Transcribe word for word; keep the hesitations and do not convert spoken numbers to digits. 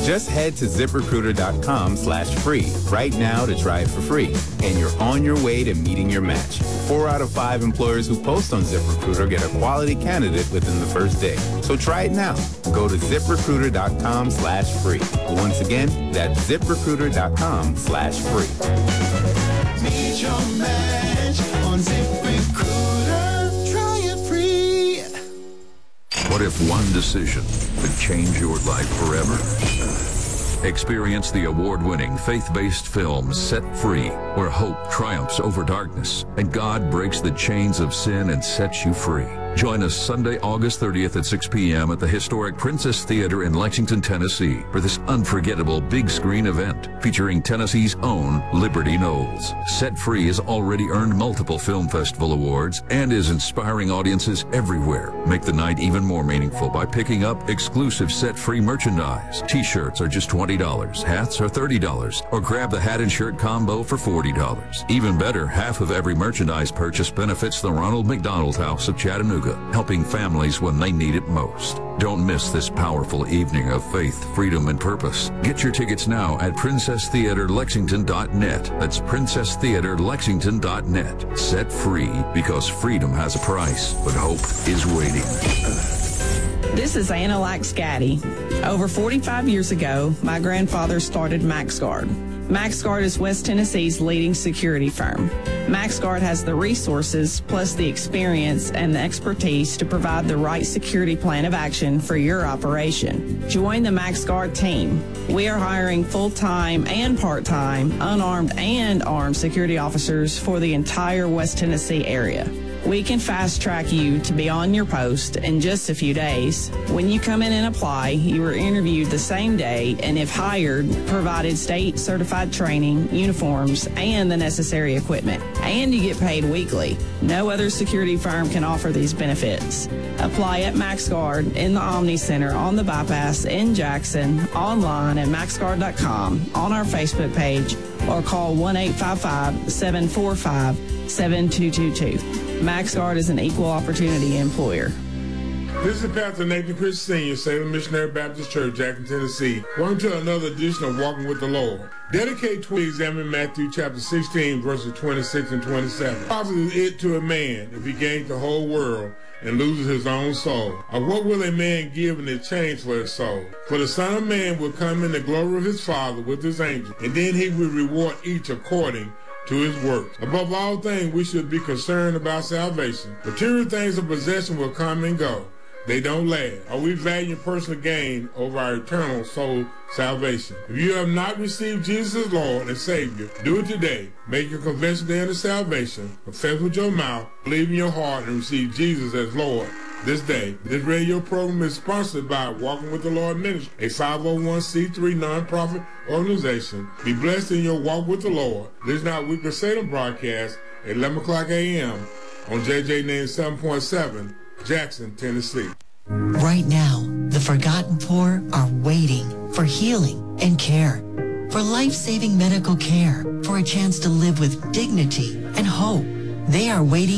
Just head to ZipRecruiter.com slash free right now to try it for free. And you're on your way to meeting your match. Four out of five employers who post on ZipRecruiter get a quality candidate within the first day. So try it now. Go to ZipRecruiter.com slash free. Once again, that's ZipRecruiter.com slash free. Meet your match on ZipRecruiter. Try it free. What if one decision could change your life forever? Experience the award-winning faith-based film Set Free, where hope triumphs over darkness and God breaks the chains of sin and sets you free. Join us Sunday, August thirtieth at six p.m. at the historic Princess Theater in Lexington, Tennessee for this unforgettable big-screen event featuring Tennessee's own Liberty Knowles. Set Free has already earned multiple film festival awards and is inspiring audiences everywhere. Make the night even more meaningful by picking up exclusive Set Free merchandise. T-shirts are just twenty dollars, hats are thirty dollars, or grab the hat and shirt combo for forty dollars. Even better, half of every merchandise purchase benefits the Ronald McDonald House of Chattanooga, helping families when they need it most. Don't miss this powerful evening of faith, freedom, and purpose. Get your tickets now at princess theater lexington dot net. That's princess theater lexington dot net. Set free because freedom has a price, but hope is waiting. This is Anna Laxgatti. Over forty-five years ago, my grandfather started MaxGuard. MaxGuard is West Tennessee's leading security firm. MaxGuard has the resources, plus the experience and the expertise to provide the right security plan of action for your operation. Join the MaxGuard team. We are hiring full-time and part-time, unarmed and armed security officers for the entire West Tennessee area. We can fast-track you to be on your post in just a few days. When you come in and apply, you are interviewed the same day, and if hired, provided state-certified training, uniforms, and the necessary equipment. And you get paid weekly. No other security firm can offer these benefits. Apply at MaxGuard in the Omni Center on the Bypass in Jackson, online at max guard dot com, on our Facebook page, or call one eight five five, seven four five, seven two two two. MaxGuard is an equal opportunity employer. This is Pastor Nathan Chris Senior, Salem Missionary Baptist Church, Jackson, Tennessee. Welcome to another edition of Walking with the Lord. Dedicate to examine Matthew chapter sixteen, verses twenty-six and twenty-seven. Profit is it to a man if he gains the whole world and loses his own soul? Or what will a man give in exchange for his soul? For the Son of Man will come in the glory of his Father with his angels, and then he will reward each according to his works. Above all things, we should be concerned about salvation. Material things of possession will come and go. They don't last. Are we valuing personal gain over our eternal soul salvation? If you have not received Jesus as Lord and Savior, do it today. Make your confession to enter salvation. Confess with your mouth, believe in your heart, and receive Jesus as Lord this day. This radio program is sponsored by Walking with the Lord Ministry, a five oh one c three nonprofit organization. Be blessed in your walk with the Lord. Listen to our weekly Salem broadcast at eleven o'clock a m on J J ninety-seven point seven, Jackson, Tennessee. Right now, the forgotten poor are waiting for healing and care, for life-saving medical care, for a chance to live with dignity and hope. They are waiting